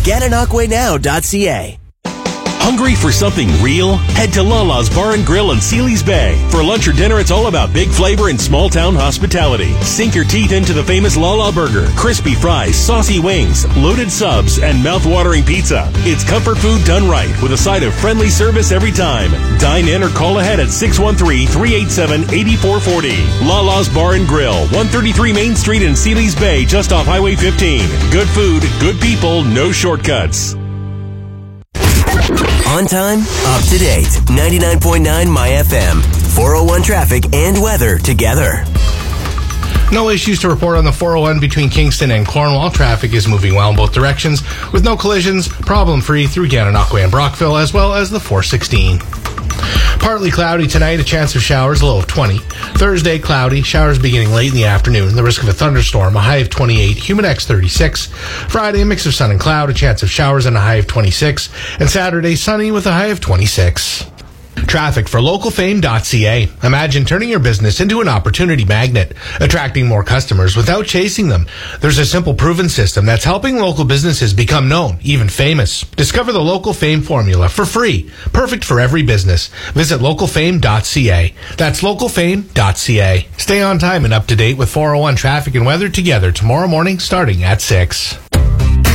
GananoqueNow.ca. Hungry for something real? Head to Lala's Bar and Grill in Sealy's Bay. For lunch or dinner, it's all about big flavor and small town hospitality. Sink your teeth into the famous Lala burger, crispy fries, saucy wings, loaded subs, and mouth-watering pizza. It's comfort food done right with a side of friendly service every time. Dine in or call ahead at 613-387-8440. Lala's Bar and Grill, 133 Main Street in Sealy's Bay, just off Highway 15. Good food, good people, no shortcuts. On time, up to date. 99.9 My FM. 401 traffic and weather together. No issues to report on the 401 between Kingston and Cornwall. Traffic is moving well in both directions with no collisions, problem-free through Gananoque and Brockville, as well as the 416. Partly cloudy tonight, a chance of showers, a low of 20. Thursday, cloudy, showers beginning late in the afternoon. The risk of a thunderstorm, a high of 28, Humidex 36. Friday, a mix of sun and cloud, a chance of showers and a high of 26. And Saturday, sunny with a high of 26. Traffic for localfame.ca. Imagine turning your business into an opportunity magnet, attracting more customers without chasing them. There's a simple proven system that's helping local businesses become known, even famous. Discover the Local Fame formula for free, perfect for every business. Visit localfame.ca. That's localfame.ca. Stay on time and up to date with 401 traffic and weather together tomorrow morning starting at 6.